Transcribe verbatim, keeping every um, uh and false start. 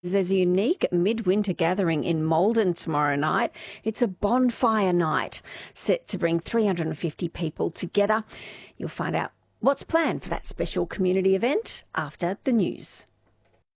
There's a unique midwinter gathering in Maldon tomorrow night. It's a bonfire night set to bring three hundred fifty people together. You'll find out what's planned for that special community event after the news.